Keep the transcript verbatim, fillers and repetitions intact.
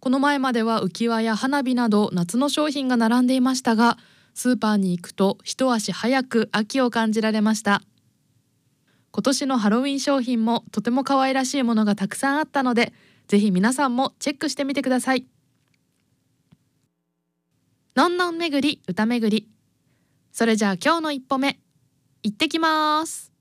この前までは浮き輪や花火など夏の商品が並んでいましたが、スーパーに行くと一足早く秋を感じられました。今年のハロウィン商品もとても可愛らしいものがたくさんあったので、ぜひ皆さんもチェックしてみてください。のんのん巡り歌巡り、それじゃあ今日の一歩目、行ってきます。